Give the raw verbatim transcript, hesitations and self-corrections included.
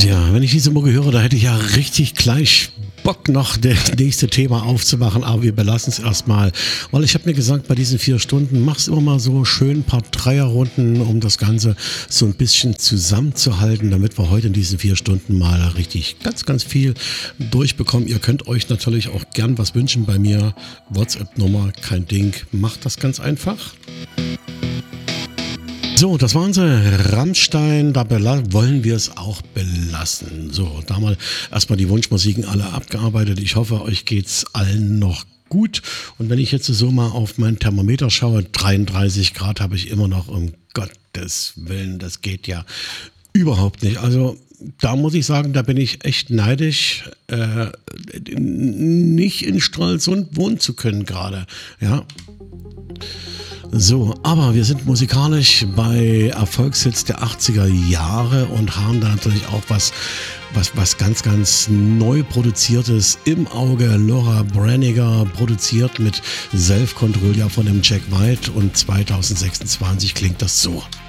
Ja, wenn ich diese Mucke höre, da hätte ich ja richtig gleich Bock noch das nächste Thema aufzumachen, aber wir belassen es erstmal, weil ich habe mir gesagt, bei diesen vier Stunden mach's immer mal so schön ein paar Dreierrunden, um das Ganze so ein bisschen zusammenzuhalten, damit wir heute in diesen vier Stunden mal richtig ganz, ganz viel durchbekommen. Ihr könnt euch natürlich auch gern was wünschen bei mir, WhatsApp-Nummer, kein Ding, macht das ganz einfach. So, das waren sie, Rammstein, da bela- wollen wir es auch belassen. So, da mal erstmal die Wunschmusiken alle abgearbeitet. Ich hoffe, euch geht's allen noch gut. Und wenn ich jetzt so mal auf mein Thermometer schaue, dreiunddreißig Grad habe ich immer noch, um Gottes Willen, das geht ja überhaupt nicht. Also da muss ich sagen, da bin ich echt neidisch, äh, nicht in Stralsund wohnen zu können gerade, ja. So, aber wir sind musikalisch bei Erfolgshits der achtziger Jahre und haben da natürlich auch was, was, was ganz, ganz neu produziertes im Auge. Laura Branigan produziert mit Self-Control ja von dem Jack White und zwanzig sechsundzwanzig klingt das so.